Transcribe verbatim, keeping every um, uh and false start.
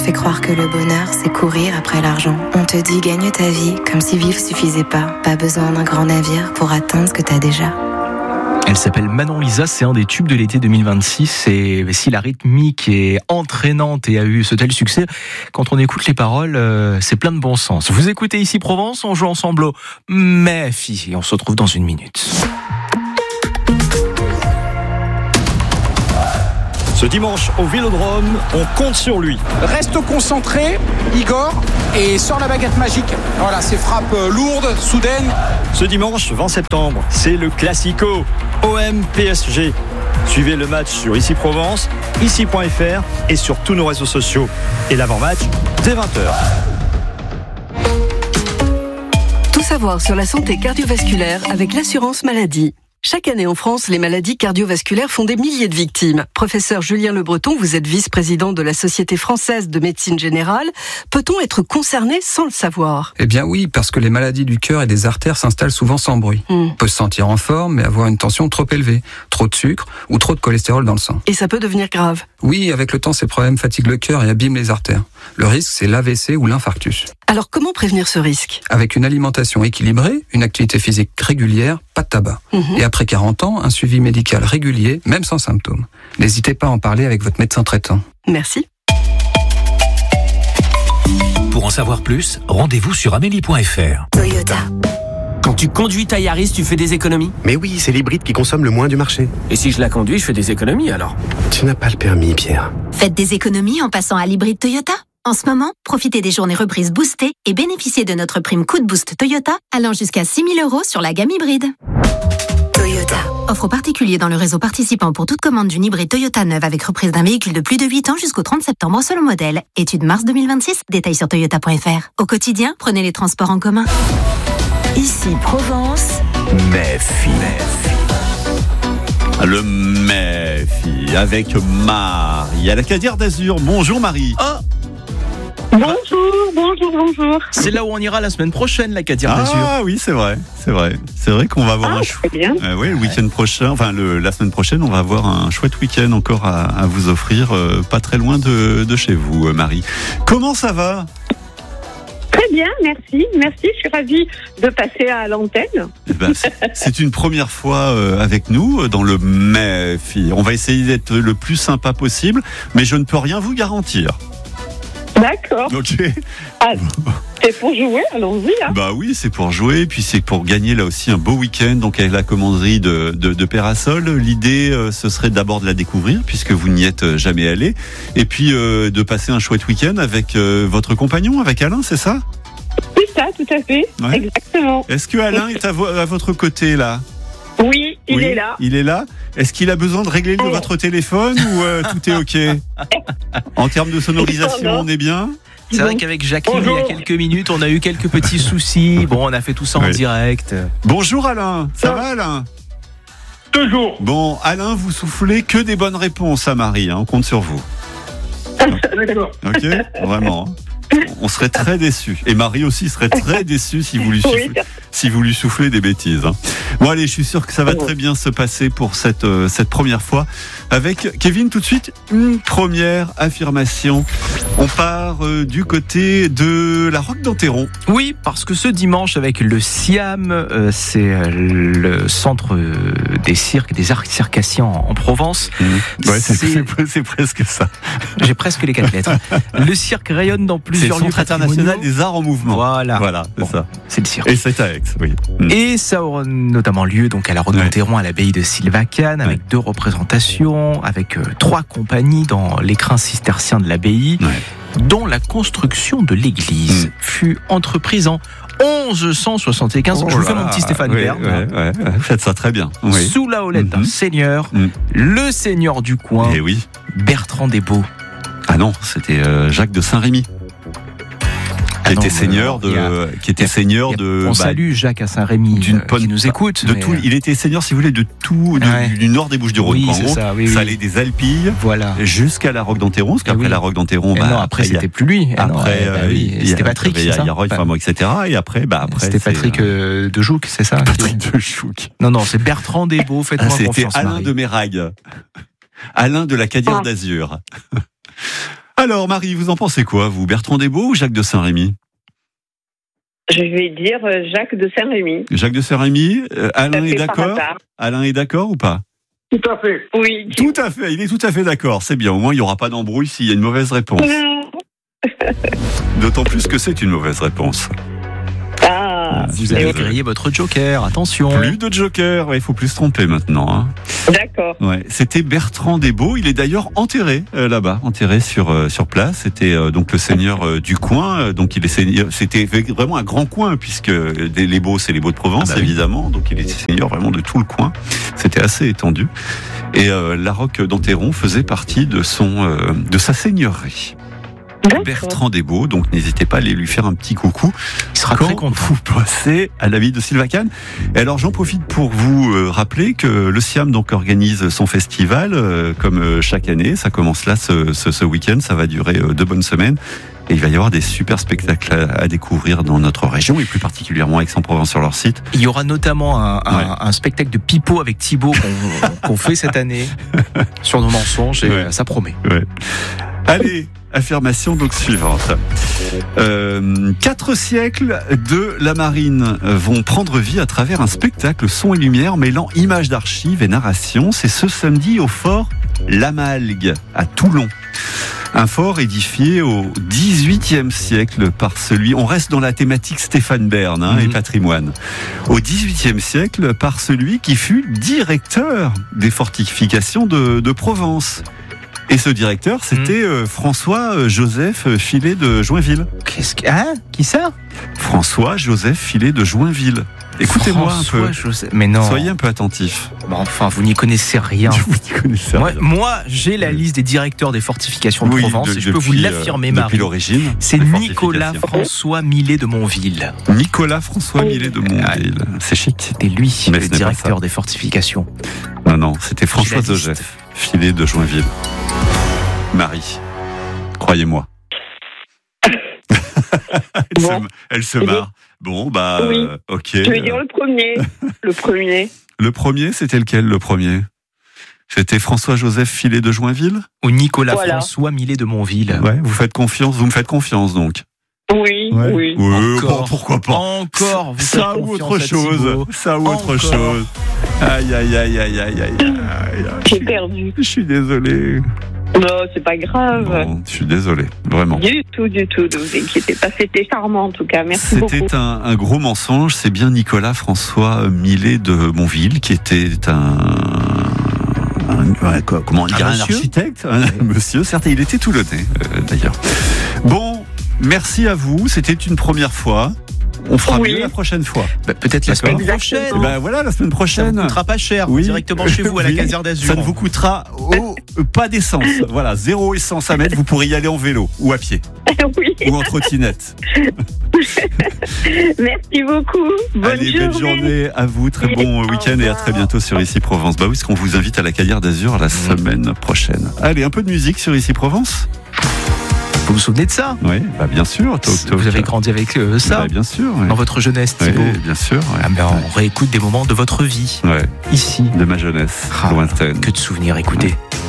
fait croire que le bonheur, c'est courir après l'argent. On te dit gagne ta vie, comme si vivre suffisait pas. Pas besoin d'un grand navire pour atteindre ce que t'as déjà. Elle s'appelle Manon Lisa, c'est un des tubes de l'été deux mille vingt-six. Et si la rythmique est entraînante et a eu ce tel succès, quand on écoute les paroles, euh, c'est plein de bon sens. Vous écoutez ici Provence, on joue ensemble au Méfi et on se retrouve dans une minute. Ce dimanche au Vélodrome, on compte sur lui. Reste concentré, Igor, et sort la baguette magique. Voilà, ces frappes lourdes, soudaines. Ce dimanche vingt septembre, c'est le Classico O M P S G. Suivez le match sur Ici Provence, ici point f r et sur tous nos réseaux sociaux. Et l'avant-match, dès vingt heures. Tout savoir sur la santé cardiovasculaire avec l'assurance maladie. Chaque année en France, les maladies cardiovasculaires font des milliers de victimes. Professeur Julien Le Breton, vous êtes vice-président de la Société française de médecine générale. Peut-on être concerné sans le savoir ? Eh bien oui, parce que les maladies du cœur et des artères s'installent souvent sans bruit. Mm. On peut se sentir en forme, mais avoir une tension trop élevée, trop de sucre ou trop de cholestérol dans le sang. Et ça peut devenir grave ? Oui, avec le temps, ces problèmes fatiguent le cœur et abîment les artères. Le risque, c'est l'A V C ou l'infarctus. Alors comment prévenir ce risque ? Avec une alimentation équilibrée, une activité physique régulière, pas de tabac. Mm-hmm. Et après quarante ans, un suivi médical régulier, même sans symptômes. N'hésitez pas à en parler avec votre médecin traitant. Merci. Pour en savoir plus, rendez-vous sur amélie point f r. Toyota. Quand tu conduis ta Yaris, tu fais des économies ? Mais oui, c'est l'hybride qui consomme le moins du marché. Et si je la conduis, je fais des économies alors ? Tu n'as pas le permis, Pierre. Faites des économies en passant à l'hybride Toyota. En ce moment, profitez des journées reprises boostées et bénéficiez de notre prime Coup de Boost Toyota allant jusqu'à six mille euros sur la gamme hybride. Toyota. Offre aux particuliers dans le réseau participant pour toute commande d'une hybride Toyota neuve avec reprise d'un véhicule de plus de huit ans jusqu'au trente septembre selon modèle. Étude mars deux mille vingt-six, détails sur toyota point f r. Au quotidien, prenez les transports en commun. Ici Provence. Méfi. Le Méfi avec Marie à la Cadière d'Azur. Bonjour Marie. Ah. Bonjour, bonjour, bonjour. C'est là où on ira la semaine prochaine, la Cadière ah, d'Azur. Ah oui, c'est vrai, c'est vrai. C'est vrai qu'on va avoir ah, un chouette. Bien. Euh, oui, le week-end ouais. prochain, enfin le, la semaine prochaine, on va avoir un chouette week-end encore à, à vous offrir, euh, pas très loin de, de chez vous, euh, Marie. Comment ça va ? Très bien, merci, merci. Je suis ravie de passer à l'antenne. Eh ben, c'est, c'est une première fois euh, avec nous dans le Méfi. On va essayer d'être le plus sympa possible, mais je ne peux rien vous garantir. D'accord. Ok. Ah, c'est pour jouer, allons-y. Hein. Bah oui, c'est pour jouer, puis c'est pour gagner là aussi un beau week-end. Donc avec la commanderie de, de, de Pérasol, l'idée euh, ce serait d'abord de la découvrir puisque vous n'y êtes jamais allé, et puis euh, de passer un chouette week-end avec euh, votre compagnon, avec Alain, c'est ça ? C'est ça, tout à fait. Ouais. Exactement. Est-ce que Alain est à, vo- à votre côté là ? Oui, il oui, est là. Il est là. Est-ce qu'il a besoin de régler oh. votre téléphone ou euh, tout est ok ? En termes de sonorisation, on est bien ? C'est vrai qu'avec Jacqueline, Bonjour. il y a quelques minutes, on a eu quelques petits soucis. Bon, on a fait tout ça oui. en direct. Bonjour Alain, ça va Alain ? Toujours. Bon, Alain, vous soufflez que des bonnes réponses à Marie, hein, on compte sur vous. D'accord. Ok, vraiment. On serait très déçus. Et Marie aussi serait très déçue si vous lui soufflez, oui, si vous lui soufflez des bêtises. Hein. Bon allez, je suis sûr que ça va très bien se passer pour cette, euh, cette première fois. Avec Kevin, tout de suite, une première affirmation. On part euh, du côté de la Roque d'Enterron. Oui, parce que ce dimanche, avec le SIAM, euh, c'est euh, le centre euh, des cirques, des arts circassiens en, en Provence. Mmh. Ouais, c'est, c'est... C'est, c'est presque ça. J'ai presque les quatre lettres. Le cirque rayonne dans plusieurs lieux. C'est le Centre international des arts en mouvement. Voilà. Voilà, c'est bon, ça. C'est le cirque. Et c'est à Aix, oui. Mmh. Et ça aura notamment lieu donc à la Roque ouais. d'Enterron, à l'abbaye de Sylvacane, avec ouais. deux représentations, avec euh, trois compagnies dans l'écrin cistercien de l'abbaye, ouais. dont la construction de l'église mmh. fut entreprise en onze cent soixante-quinze. Oh, je vous fais mon petit Stéphane oui, Bern. Ouais, ouais, ouais. Vous faites ça très bien. Oui. Sous la houlette mmh. d'un seigneur, mmh. le seigneur du coin, et oui. Bertrand Desbaux. Ah non, c'était euh, Jacques de Saint-Rémy. Qui ah était non, seigneur de, a, qui était seigneur de. On bah, salue Jacques à Saint-Rémy, d'une euh, qui nous écoute. De mais... tout, il était seigneur, si vous voulez, de tout, de, ouais. du nord des Bouches-du-Rhône. Oui, en c'est gros, ça. Oui, ça oui. allait des Alpilles, voilà, jusqu'à la Roque d'Enterron, parce qu'après oui. la Roque d'Enterron, bah, non, après, après c'était plus lui. Après, non, bah, oui. il y a, c'était Patrick, il y a, c'est ça. Il y a Roy Fameux, et cetera. Et après, bah après, c'était Patrick euh, de Jouques, c'est ça. Patrick de Jouques. Non, non, c'est Bertrand Desbaux. Faites-moi ah, confiance. C'était Alain Marie. de Mérague, Alain de la Cadière ah. d'Azur. Alors, Marie, vous en pensez quoi, vous? Bertrand Desbeaux ou Jacques de Saint-Rémy? Je vais dire Jacques de Saint-Rémy. Jacques de Saint-Rémy, euh, Alain est d'accord? Alain est d'accord ou pas? Tout à fait. Oui. Tout à fait, il est tout à fait d'accord. C'est bien, au moins il n'y aura pas d'embrouille s'il y a une mauvaise réponse. D'autant plus que c'est une mauvaise réponse. Ah, vous avez grillé votre joker, attention. Plus de joker, il ouais, faut plus se tromper maintenant. Hein. D'accord. Ouais, c'était Bertrand Desbeaux, il est d'ailleurs enterré euh, là-bas, enterré sur euh, sur place. C'était euh, donc le seigneur euh, du coin, euh, donc il est seigneur, c'était vraiment un grand coin puisque des, les Baux, c'est les Baux de Provence ah bah évidemment, oui. Donc il était seigneur vraiment de tout le coin. C'était assez étendu. Et euh, la Roque d'Enterron faisait partie de son euh, de sa seigneurie. D'accord. Bertrand Desbeaux, donc n'hésitez pas à aller lui faire un petit coucou. Il sera quand très content. Vous passez à la ville de Sylvacane. Et alors j'en profite pour vous euh, rappeler que le SIAM donc organise son festival euh, comme euh, chaque année. Ça commence là ce, ce, ce week-end, ça va durer euh, deux bonnes semaines. Et il va y avoir des super spectacles à, à découvrir dans notre région et plus particulièrement à Aix-en-Provence sur leur site. Il y aura notamment un, un, ouais. un spectacle de pipeau avec Thibaut qu'on, qu'on fait cette année sur nos mensonges et ouais. ça promet. Ouais. Allez, affirmation donc suivante. Euh, quatre siècles de la marine vont prendre vie à travers un spectacle son et lumière mêlant images d'archives et narration. C'est ce samedi au fort L'Amalgue à Toulon. Un fort édifié au dix-huitième siècle par celui, on reste dans la thématique Stéphane Bern hein, mmh. et patrimoine, au dix-huitième siècle par celui qui fut directeur des fortifications de, de Provence. Et ce directeur, c'était euh, François-Joseph Filet de Joinville. Qu'est-ce que... Hein Qui ça? François-Joseph Filet de Joinville. Écoutez-moi un peu. Joseph... Mais non. Soyez un peu attentif. Bah enfin, vous n'y connaissez rien. Vous n'y connaissez rien. Moi, moi, j'ai la liste des directeurs des fortifications de oui, Provence de, et je depuis, peux vous l'affirmer, euh, Marie. Depuis l'origine. C'est Nicolas-François Millet de Montville. Nicolas-François Millet de Montville. C'est chic. C'était lui, Mais le directeur des fortifications. Non, non, c'était François-Joseph Filet de Joinville. Marie, croyez-moi. elle, bon. se, elle se marre. Bon, bah, oui. euh, ok. Je vais dire le premier. le premier. Le premier, c'était lequel, le premier? C'était François-Joseph Filet de Joinville? Ou Nicolas-François voilà. Millet de Montville. Ouais, vous faites confiance, vous me faites confiance, donc. Oui, ouais. oui. oui Encore. Bon, pourquoi pas? Encore. Vous ça ou autre chose. Ça ou autre Encore. chose. Aïe, aïe, aïe, aïe, aïe, aïe. J'ai perdu. Je suis désolé. Non, c'est pas grave. Non, je suis désolé, vraiment. Du tout, du tout, ne vous inquiétez pas. C'était charmant en tout cas, merci beaucoup. C'était un, un gros mensonge, c'est bien Nicolas-François Millet de Montville qui était un... un, un comment on dit, un, un architecte, un oui. monsieur, certes, il était toulonnais euh, d'ailleurs. Bon, merci à vous, c'était une première fois. On fera oui. mieux la prochaine fois. Bah, peut-être la semaine prochaine. Et ben voilà, la semaine prochaine. Ça ne vous coûtera pas cher, oui. directement chez vous à la oui. caserne d'Azur. Ça ne vous coûtera oh, pas d'essence. Voilà, zéro essence à mettre. Vous pourrez y aller en vélo ou à pied. Oui. Ou en trottinette. Merci beaucoup. Bonne Allez, journée. belle journée à vous. Très bon week-end et à très bientôt sur Ici Provence. Bah oui, parce qu'on vous invite à la Caillère d'Azur la mmh. semaine prochaine. Allez, un peu de musique sur Ici Provence. Vous vous souvenez de ça? Oui, bah bien sûr. Talk, talk. Vous avez grandi avec euh, ça? Bah bien sûr. Oui. Dans votre jeunesse, Thibaut? Oui, bien sûr. Ouais. Ah ben on ouais. réécoute des moments de votre vie. Ouais. Ici. De ma jeunesse, ah, lointaine. Que de souvenirs, écoutez. Ouais.